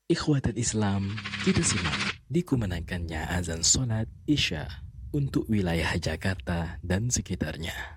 Ikhwatat Islam, kita simak dikumandangkannya azan sholat Isya untuk wilayah Jakarta dan sekitarnya.